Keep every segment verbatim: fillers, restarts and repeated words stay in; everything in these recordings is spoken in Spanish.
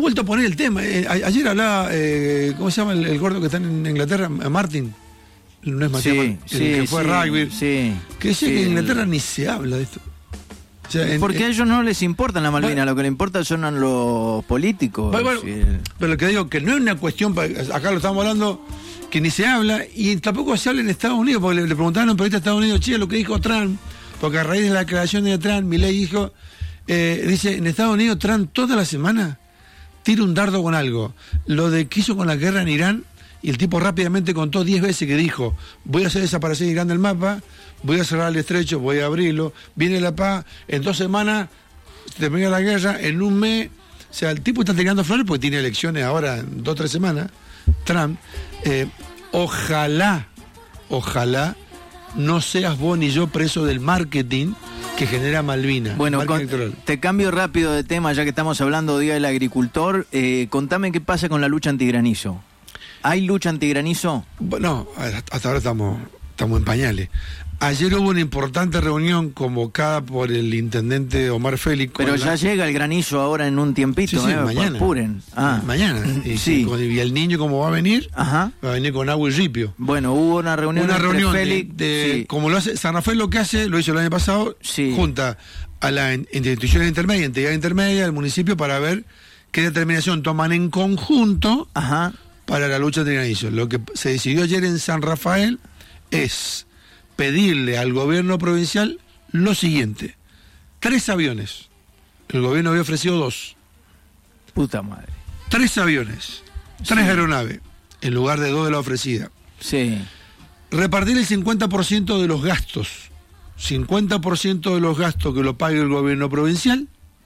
vuelto a poner el tema. Eh, a, ayer hablaba, eh, ¿cómo se llama el, el gordo que está en Inglaterra? Martin. No es Matías, sí, el sí, que fue sí, rugby. Sí, que decía sí, que en Inglaterra ni se habla de esto. O sea, en, porque en, a ellos no les importan la Malvinas, bueno, lo que les importa son a los políticos. Bueno, bueno, sí. Pero lo que digo, que no es una cuestión, acá lo estamos hablando, que ni se habla, y tampoco se habla en Estados Unidos, porque le, le preguntaron a un periodista de Estados Unidos, che, lo que dijo Trump, porque a raíz de la declaración de Trump, Milei dijo, eh, dice, en Estados Unidos Trump toda la semana tira un dardo con algo. Lo de que hizo con la guerra en Irán, y el tipo rápidamente contó diez veces que dijo, voy a hacer desaparecer Irán del mapa, voy a cerrar el estrecho, voy a abrirlo, viene la paz, en dos semanas termina la guerra, en un mes, o sea, el tipo está tirando flores porque tiene elecciones ahora en dos o tres semanas, Trump, eh, ojalá, ojalá no seas vos ni yo preso del marketing que genera Malvinas. Bueno, con, te cambio rápido de tema, ya que estamos hablando Día del Agricultor, eh, contame qué pasa con la lucha antigranizo. ¿Hay lucha antigranizo? No, hasta ahora estamos, estamos en pañales. Ayer hubo una importante reunión convocada por el intendente Omar Félix. Pero ya la... llega el granizo ahora en un tiempito, sí, sí, ¿eh? mañana. Apuren. Ah. Mañana. Y, sí. y el niño, como va a venir, Ajá. va a venir con agua y ripio. Bueno, hubo una reunión Una entre reunión Félix, de, de sí. como lo hace San Rafael, lo que hace, lo hizo el año pasado, sí. junta a la institución intermedia, entidad intermedia del municipio para ver qué determinación toman en conjunto. Ajá. Para la lucha de granizo. Lo que se decidió ayer en San Rafael es pedirle al gobierno provincial lo siguiente: tres aviones. El gobierno había ofrecido dos. Puta madre. Tres aviones, tres sí. aeronaves, en lugar de dos de la ofrecida. Sí. Repartir el cincuenta por ciento de los gastos. cincuenta por ciento de los gastos que lo pague el gobierno provincial,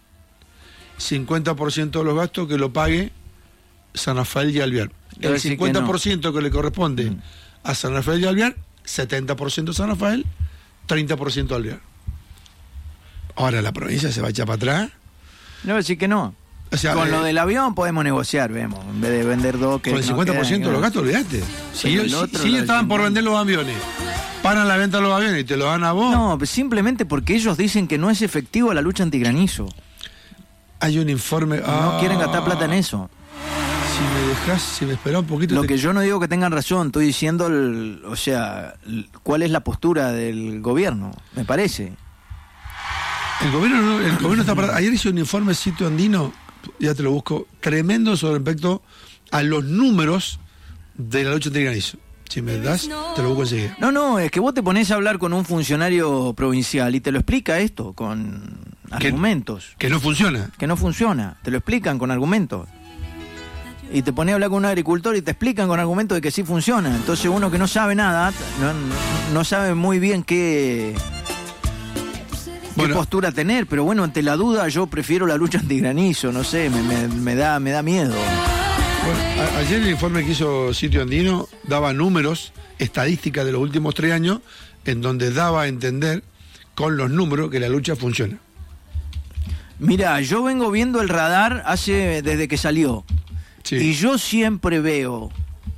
cincuenta por ciento de los gastos que lo pague San Rafael y Alvear. El cincuenta por ciento que, no. que le corresponde mm. a San Rafael y Alvear, setenta por ciento San Rafael, treinta por ciento Alvear. Ahora la provincia se va a echar para atrás. No, sí que no. O sea, con eh, lo del avión podemos negociar, vemos, en vez de vender dos que con el cincuenta por ciento no de los gastos, olvídate. Si ellos si, si estaban por vender los aviones, paran la venta de los aviones y te lo dan a vos. No, simplemente porque ellos dicen que no es efectivo la lucha antigranizo. Hay un informe. No ah, quieren gastar plata en eso. Si me dejas, si me esperás un poquito... Lo te... que yo no digo que tengan razón, estoy diciendo, el, o sea, el, cuál es la postura del gobierno, me parece. El gobierno no, el gobierno está para... Ayer hizo un informe Sitio Andino, ya te lo busco, tremendo sobre respecto a los números de la lucha antigranizo. Si me das, te lo busco enseguida. No, no, es que vos te pones a hablar con un funcionario provincial y te lo explica esto, con que, argumentos. Que no funciona. Que no funciona, te lo explican con argumentos. Y te pones a hablar con un agricultor y te explican con argumentos de que sí funciona. Entonces uno que no sabe nada, no, no sabe muy bien qué, bueno, qué postura tener, pero bueno, ante la duda yo prefiero la lucha antigranizo, no sé, me, me, me, da, me da miedo. Bueno, a, ayer el informe que hizo Sitio Andino daba números, estadísticas de los últimos tres años, en donde daba a entender con los números que la lucha funciona. Mira, yo vengo viendo el radar hace desde que salió. Sí. Y yo siempre veo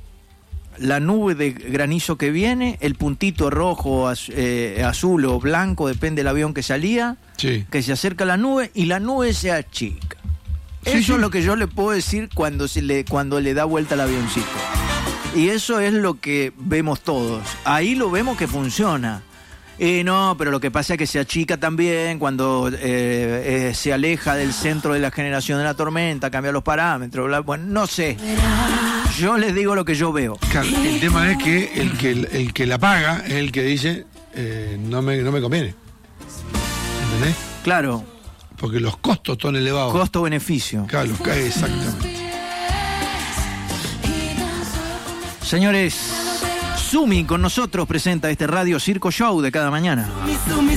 la nube de granizo que viene, el puntito rojo, az, eh, azul o blanco, depende del avión que salía, sí. que se acerca a la nube y la nube se achica. Sí, eso sí. es lo que yo le puedo decir cuando, se le, cuando le da vuelta al avioncito. Y eso es lo que vemos todos. Ahí lo vemos que funciona. Y no, pero lo que pasa es que se achica también cuando eh, eh, se aleja del centro de la generación de la tormenta, cambia los parámetros, bla, bueno, no sé. Yo les digo lo que yo veo. El tema es que el que, el que la paga es el que dice, eh, no, me, no me conviene. ¿Entendés? Claro. Porque los costos son elevados. Costo-beneficio. Claro, los cae exactamente. Señores, Sumi con nosotros presenta este Radio Circo Show de cada mañana.